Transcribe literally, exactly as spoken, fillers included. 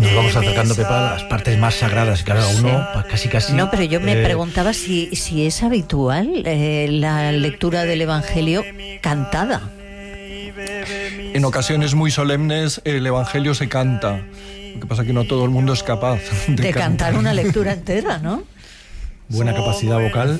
nos vamos acercando, Pepa, a las partes más sagradas, cada uno pues, casi casi... No, pero yo me eh, preguntaba si, si es habitual eh, la lectura del Evangelio cantada. En ocasiones muy solemnes el Evangelio se canta. Lo que pasa es que no todo el mundo es capaz de, De cantar cantar una lectura entera, ¿no? buena capacidad vocal.